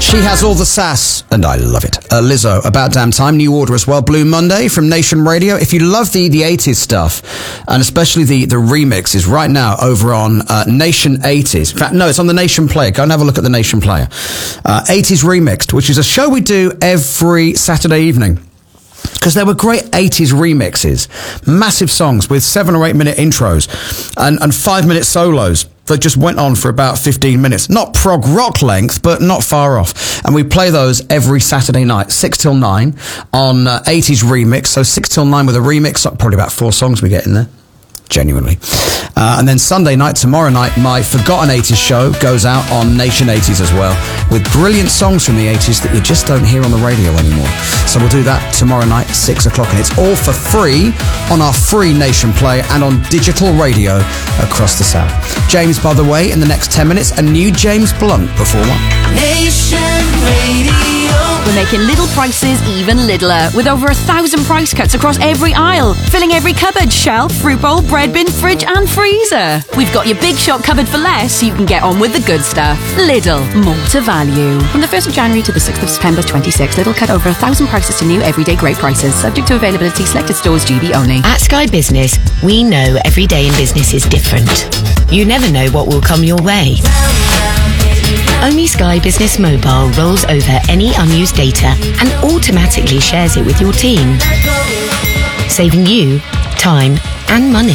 She has all the sass, and I love it. Lizzo, About Damn Time, New Order as well. Blue Monday from Nation Radio. If you love the 80s stuff, and especially the remixes, right now over on Nation 80s. In fact, no, it's on the Nation Player. Go and have a look at the Nation Player. 80s Remixed, which is a show we do every Saturday evening. Because there were great 80s remixes, massive songs with 7 or 8 minute intros and 5 minute solos that just went on for about 15 minutes. Not prog rock length, but not far off. And we play those every Saturday night, 6 till 9 on 80s Remix. So 6 till 9 with a remix, probably about 4 songs we get in there. Genuinely. And then Sunday night, tomorrow night, my Forgotten 80s show goes out on Nation 80s as well, with brilliant songs from the 80s that you just don't hear on the radio anymore. So we'll do that tomorrow night, 6 o'clock, and it's all for free on our free Nation Play and on digital radio across the South. James, by the way, in the next 10 minutes, a new James Blunt performer. Nation Radio. We're making little prices even littler, with over 1,000 price cuts across every aisle, filling every cupboard, shelf, fruit bowl, bread bin, fridge and freezer. We've got your big shop covered for less, so you can get on with the good stuff. Lidl, more to value. From the 1st of January to the 6th of September 26, Lidl cut over 1,000 prices to new everyday great prices, subject to availability, selected stores, GB only. At Sky Business, we know every day in business is different. You never know what will come your way. Only Sky Business Mobile rolls over any unused data and automatically shares it with your team, saving you time and money.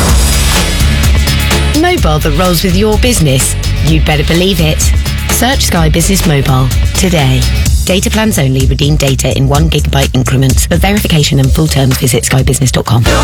Mobile that rolls with your business. You'd better believe it. Search Sky Business Mobile today. Data plans only. Redeem data in 1 GB increments. For verification and full terms, visit skybusiness.com.